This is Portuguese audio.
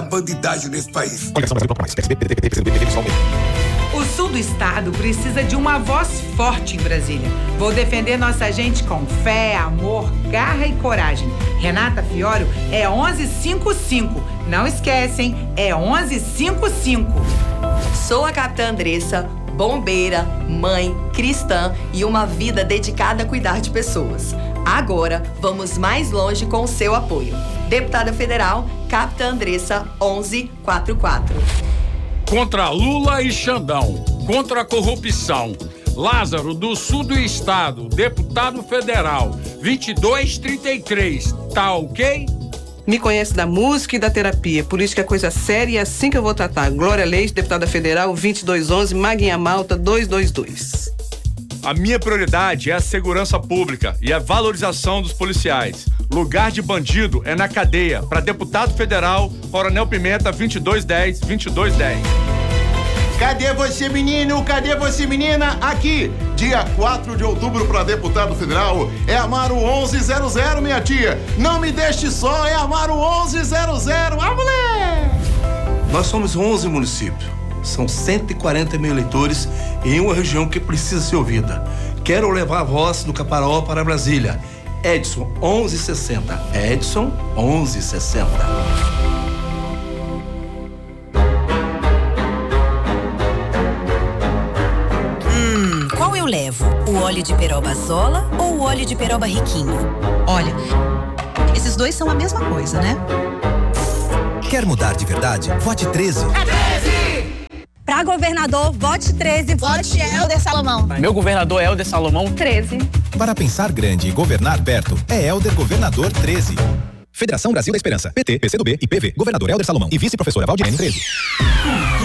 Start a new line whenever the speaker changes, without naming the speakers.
bandidagem nesse país.
O sul do estado precisa de uma voz forte em Brasília. Vou defender nossa gente com fé, amor, garra e coragem. Renata Fiório é 1155. Não esquecem, é 1155.
Sou a capitã Andressa, bombeira, mãe, cristã e uma vida dedicada a cuidar de pessoas. Agora, vamos mais longe com o seu apoio. Deputada Federal, capitã Andressa, 1144.
Contra Lula e Xandão, contra a corrupção. Lázaro, do sul do estado, deputado federal, 2233, tá ok?
Me conhece da música e da terapia, por isso que é coisa séria e é assim que eu vou tratar. Glória Leite, deputada federal, 2211, Maguinha Malta, 222.
A minha prioridade é a segurança pública e a valorização dos policiais. Lugar de bandido é na cadeia. Para deputado federal, Coronel Pimenta, 2210, 2210.
Cadê você, menino? Cadê você, menina? Aqui, dia 4 de outubro para deputado federal, é Amaro 1100, minha tia. Não me deixe só, é Amaro 1100. Ah, moleque!
Nós somos 11 municípios. São 140 mil eleitores em uma região que precisa ser ouvida. Quero levar a voz do Caparaó para Brasília. Edson 1160. Edson 1160.
Qual eu levo? O óleo de peroba Zola ou o óleo de peroba Riquinho?
Olha, esses dois são a mesma coisa, né?
Quer mudar de verdade? Vote 13.
É 13!
Pra governador, vote 13.
Vote Helder Salomão.
Meu governador é Helder Salomão.
13.
Para pensar grande e governar perto, é Helder Governador 13. Federação Brasil da Esperança. PT, PCdoB e PV. Governador Helder Salomão e vice-professora Valdirene 13.